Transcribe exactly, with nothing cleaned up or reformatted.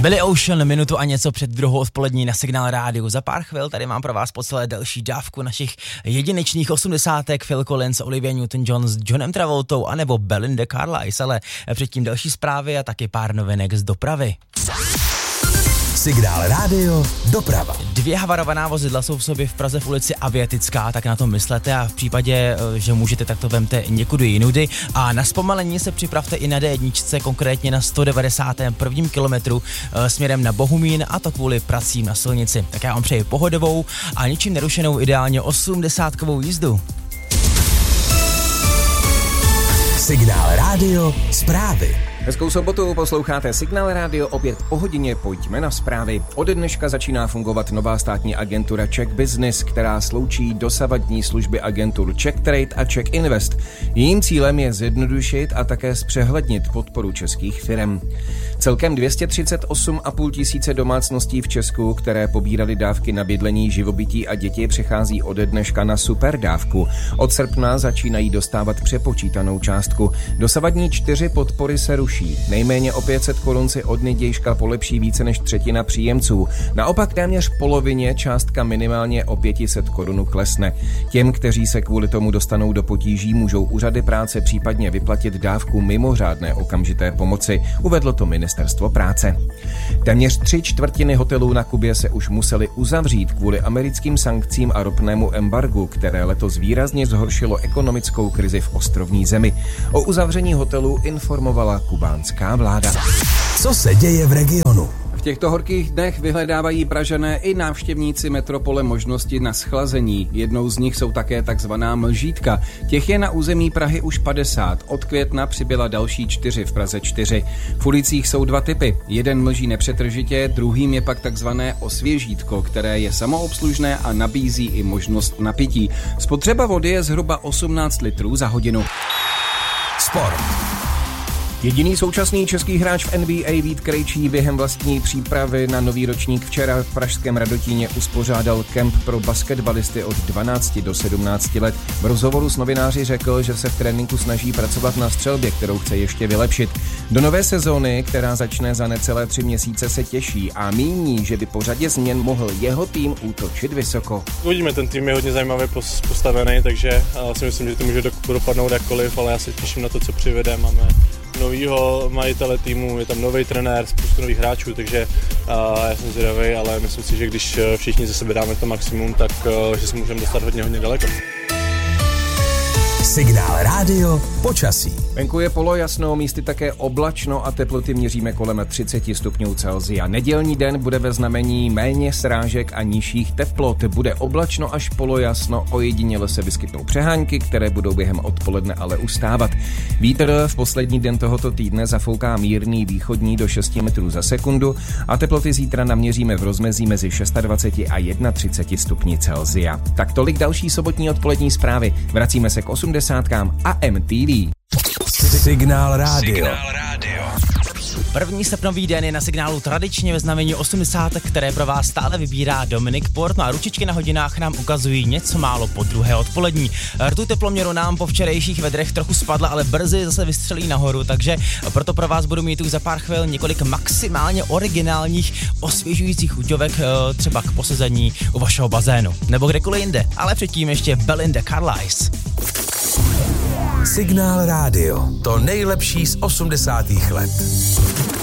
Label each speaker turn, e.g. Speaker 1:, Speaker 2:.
Speaker 1: Billy Ocean, minutu a něco před druhou odpolední na Signál rádiu. Za pár chvil tady mám pro vás po celé delší dávku našich jedinečných osmdesátek. Phil Collins, Olivia Newton-John s Johnem Travoltou anebo Belinda Carlisle, ale předtím další zprávy a taky pár novinek z dopravy.
Speaker 2: Signál rádio, doprava.
Speaker 1: Dvě havarovaná vozidla jsou v sobě v Praze v ulici Aviatická, tak na to myslete a v případě, že můžete, tak to vemte někudy jinudy. A na zpomalení se připravte i na D jedna, konkrétně na sto devadesátém prvním kilometru směrem na Bohumín, a to kvůli pracím na silnici. Tak já vám přeji pohodovou a ničím nerušenou ideálně osmdesátkovou jízdu.
Speaker 2: Signál rádio, zprávy.
Speaker 3: Hezkou sobotu, posloucháte Signál rádio, opět po hodině, pojďme na zprávy. Od dneška začíná fungovat nová státní agentura Czech Business, která sloučí dosavadní služby agentur Czech Trade a Czech Invest. Jejím cílem je zjednodušit a také zpřehlednit podporu českých firem. Celkem dvě stě třicet osm a půl tisíce domácností v Česku, které pobíraly dávky na bydlení, živobytí a děti, přechází ode dneška na superdávku. Od srpna začínají dostávat přepočítanou částku. Dosavadní čtyři podpory se ruší. Nejméně o pět set korun si od nydějška polepší více než třetina příjemců. Naopak téměř polovině částka minimálně o pět set korun klesne. Těm, kteří se kvůli tomu dostanou do potíží, můžou úřady práce případně vyplatit dávku mimořádné okamžité pomoci, uvedlo to Ministerstvo práce. Téměř tři čtvrtiny hotelů na Kubě se už museli uzavřít kvůli americkým sankcím a ropnému embargu, které letos výrazně zhoršilo ekonomickou krizi v ostrovní zemi. O uzavření hotelů informovala kubánská vláda.
Speaker 2: Co se děje v regionu?
Speaker 4: V těchto horkých dnech vyhledávají Pražané i návštěvníci metropole možnosti na schlazení. Jednou z nich jsou také takzvaná mlžítka. Těch je na území Prahy už padesát. Od května přibyla další čtyři v Praze čtyři. V ulicích jsou dva typy. Jeden mlží nepřetržitě, druhým je pak takzvané osvěžítko, které je samoobslužné a nabízí i možnost napití. Spotřeba vody je zhruba osmnáct litrů za hodinu.
Speaker 2: Sport.
Speaker 3: Jediný současný český hráč v N B A Vít Krejčí během vlastní přípravy na nový ročník včera v pražském Radotíně uspořádal kemp pro basketbalisty od dvanácti do sedmnácti let. V rozhovoru s novináři řekl, že se v tréninku snaží pracovat na střelbě, kterou chce ještě vylepšit. Do nové sezóny, která začne za necelé tři měsíce, se těší a míní, že by po řadě změn mohl jeho tým útočit vysoko.
Speaker 5: Uvidíme, ten tým je hodně zajímavě postavený, takže si myslím, že to může dopadnout jakkoliv, ale já se těším na to, co přivede. Máme novýho majitele týmu, je tam nový trenér, spoustu nových hráčů, takže uh, já jsem zvědavý, ale myslím si, že když všichni ze sebe dáme to maximum, tak uh, že se můžeme dostat hodně, hodně daleko.
Speaker 2: Signál rádio, počasí.
Speaker 3: Venku je polojasno, místy také oblačno a teploty měříme kolem třicet stupňů Celsia. Nedělní den bude ve znamení méně srážek a nižších teplot. Bude oblačno až polojasno, ojediněle se vyskytnou přehánky, které budou během odpoledne ale ustávat. Vítr v poslední den tohoto týdne zafouká mírný východní do šesti metrů za sekundu a teploty zítra naměříme v rozmezí mezi dvaceti šesti a třiceti jedné stupni Celsia. Tak tolik další sobotní odpolední zprávy. Vracíme se k osmdesátkám a M T V.
Speaker 2: Signál rádio.
Speaker 1: Signál rádio. První srpnový den je na Signálu tradičně ve znamení osmdesátek, které pro vás stále vybírá Dominik Port. No a ručičky na hodinách nám ukazují něco málo po druhé odpolední. Rtu teploměru nám po včerejších vedrech trochu spadla, ale brzy zase vystřelí nahoru, takže proto pro vás budu mít už za pár chvil několik maximálně originálních osvěžujících chuťovek, třeba k posezení u vašeho bazénu nebo kdekoliv jinde. Ale předtím ještě Belinda Carlisle.
Speaker 2: Signál rádio. To nejlepší z osmdesátých let.